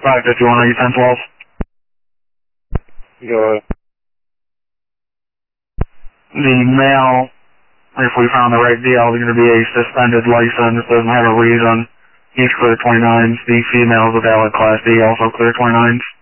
551, are you 1012? Go ahead. The male, if we found the right deal, is going to be a suspended license, doesn't have a reason. He's clear 29s. The female is a valid Class D, also clear 29s.